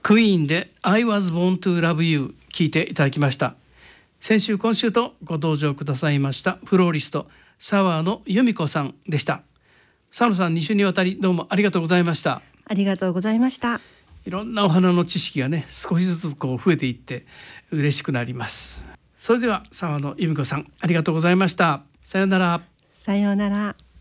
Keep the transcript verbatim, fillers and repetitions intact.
クイーンで I was born to love you 聞いていただきました。先週今週とご登場くださいましたフローリスト澤野由美子さんでした。澤野さん、に週にわたりどうもありがとうございました。 ありがとうございました。 いろんなお花の知識がね少しずつこう増えていって嬉しくなります。それでは澤野由美子さん、ありがとうございました。さようなら。 さようなら。